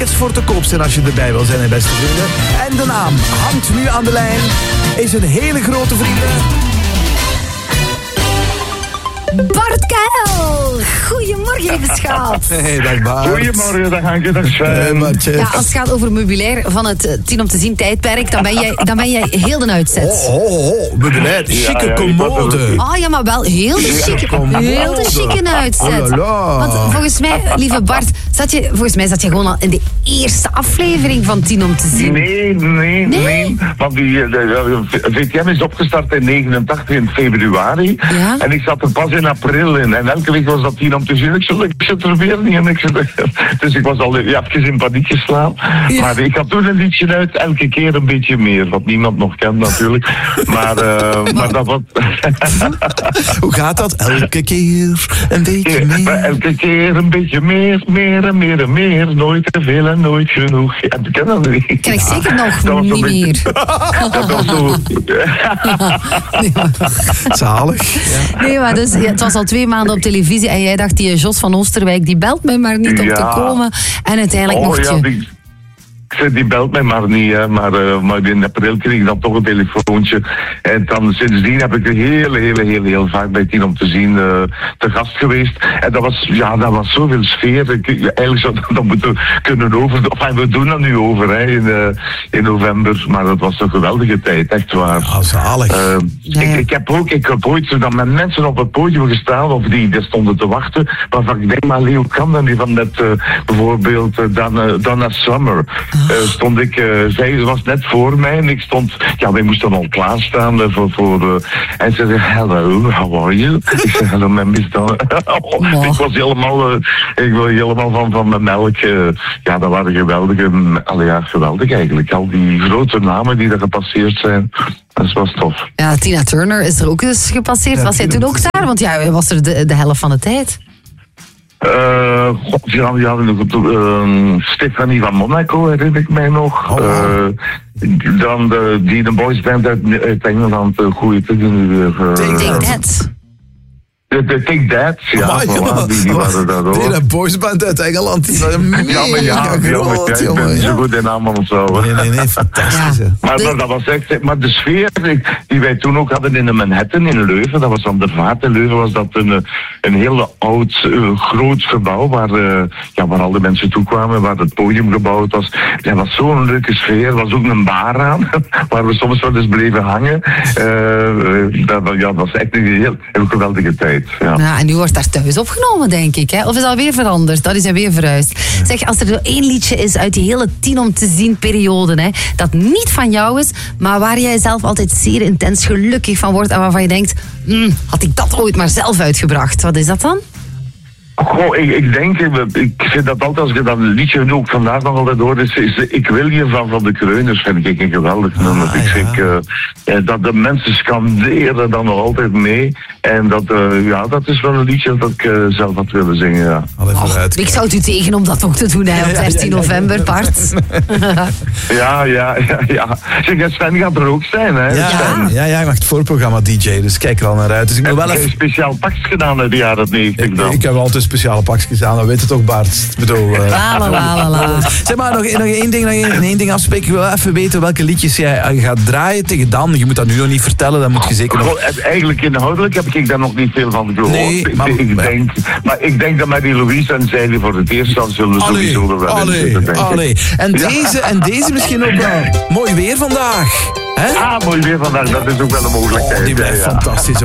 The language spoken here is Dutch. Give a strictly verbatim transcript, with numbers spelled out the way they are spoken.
voor te koop zijn als je erbij wil zijn, hè, beste vrienden. En de naam hangt nu aan de lijn. Is een hele grote vrienden. Bart Kuil! Goedemorgen, lieve schat. Hey, dag Bart. Goedemorgen, dag Hanke, dag Sven. Hey, Bartje. Ja, als het gaat over meubilair van het uh, tien om te zien tijdperk, dan ben jij, dan ben jij heel de uitzet. Oh, oh, oh, meubilair, chique ja, commode. Ah ja, maar wel heel de chique, commode. heel de chique uitzet. Oh la la. Want volgens mij, lieve Bart, zat je, volgens mij zat je gewoon al in de eerste aflevering van tien om te zien. Nee, nee, nee. Nee? Want die, de, de, V T M is opgestart in negenentachtig in februari. Ja? En ik zat er pas in april in. En elke week was dat tien om te zien. Ik zei, ik zit er weer niet in. Ik zei, dus ik was al ja, even in paniek geslaan. Ja. Maar ik had toen een liedje uit, elke keer een beetje meer. Wat niemand nog kent natuurlijk. Maar, uh, maar dat was... Hoe gaat dat? Elke keer een beetje meer. Elke keer een beetje meer, meer en meer en meer. Nooit te veel en nooit genoeg. Ja, ik ken dat niet. Ken ik zeker nog Dat was niet zo'n beetje- meer. Dat was zo... Nee, maar, Zalig. Ja. nee, maar dus, ja, het was al twee maanden op televisie en jij dacht, die Jos van Oosterwijk, die belt mij maar niet om Ja. te komen. En uiteindelijk Oh mocht ja, je... die, ik zei, die belt mij maar niet, hè. Maar, uh, maar in april kreeg ik dan toch een telefoontje. En dan sindsdien heb ik er heel, heel, heel, heel vaak bij tien om te zien uh, te gast geweest. En dat was, ja, dat was zoveel sfeer. Ik, ja, eigenlijk zou dat dan moeten kunnen over... Enfin, we doen dat nu over, hè, in, uh, in november. Maar dat was een geweldige tijd, echt waar. Ah, zalig. Uh, Ja, ja. ik, ik heb ook, ik heb ooit zo dan met mensen op het podium gestaan, of die, die stonden te wachten, waarvan ik denk, maar Leo Kamdan, die van net uh, bijvoorbeeld uh, Donna, Donna Summer, uh, stond ik, uh, zij was net voor mij en ik stond, ja, wij moesten al klaarstaan uh, voor, voor uh, en ze zei, hello, how are you? Ik zei, hello, mijn miss Donna. oh, Oh. Ik was helemaal, uh, ik was helemaal van, van mijn melk, uh, ja, dat waren geweldige, allee, ja, geweldig eigenlijk, al die grote namen die er gepasseerd zijn. Dat was tof. Ja, Tina Turner is er ook eens gepasseerd. Ja, was jij Tina toen ook daar? Want jij was er de, de helft van de tijd. Uh, God, ja, ja, uh, Stefanie van Monaco herinner ik mij nog. Oh, wow. Uh, dan de, die de boysband uit, uit Engeland, uh, goeie te doen. Uh, Take Take That. That. de, de Take That, ja, Oh, voilà, die, die waren daar Die ook. een boysband uit Engeland, die waren mega Ja, maar ja, groot, ja, maar, ja, ik ben jongen. niet zo Ja. goed in namen onthouden. Nee, nee, nee, fantastisch. Ja. hè. Maar, De- maar dat was echt, maar de sfeer die, die wij toen ook hadden in de Manhattan in Leuven, dat was aan de Vaart in Leuven, was dat een, een heel oud, uh, groot gebouw waar, uh, ja, waar al de mensen toe kwamen, waar het podium gebouwd was. Dat was zo'n leuke sfeer, er was ook een bar aan, waar we soms wel eens bleven hangen. Uh, dat, ja, dat was echt een heel, heel geweldige tijd. Ja. Ja, en nu wordt daar thuis opgenomen, denk ik. Hè? Of is dat weer veranderd? Dat is hij weer verhuisd. Zeg, als er zo één liedje is uit die hele tien om te zien periode, hè, dat niet van jou is, maar waar jij zelf altijd zeer intens gelukkig van wordt en waarvan je denkt, hm, had ik dat ooit maar zelf uitgebracht. Wat is dat dan? Goh, ik, ik denk, ik vind dat altijd, als je dat liedje nu ook vandaag nog altijd hoort, is, is Ik wil je van Van de Kreuners, vind ik een geweldig nummer. Ah, ik ja. denk, uh, dat de mensen scanderen dan nog altijd mee. En dat, uh, ja, dat is wel een liedje dat ik uh, zelf had willen zingen, ja. Allee, Och, vooruit. ik zou het u tegen om dat ook te doen hè, op dertien november, Bart. Ja, ja, ja, ja. Zeg, Sven gaat er ook zijn, hè? Ja, Sven. ja, ja, je mag het voorprogramma D J, dus kijk er al naar uit. Dus ik moet Heb wel je een even... speciaal pakje gedaan uit de jaren negentig dan? Ik heb altijd speciale pakjes aan, dat weet je toch, Bart? Ik bedoel... eh, La, la, la, la, la. Zeg maar, nog, nog één ding, nog één, één ding afspreken. Ik wil even weten welke liedjes jij eh, gaat draaien tegen Dan. Je moet dat nu nog niet vertellen, dat moet je zeker nog... Goh, en eigenlijk inhoudelijk heb ik daar nog niet veel van gehoord. Nee, maar- ik, ik denk, maar ik denk dat Marie Louise en zij die voor het eerst dan zullen Allee, sowieso er wel in allee, zitten, denk ik. allee. En deze, en deze misschien ook wel. Mooi weer vandaag. Hè? Ah, mooi weer vandaag, dat is ook wel een mogelijkheid. Oh, die blijft ja, ja. fantastisch.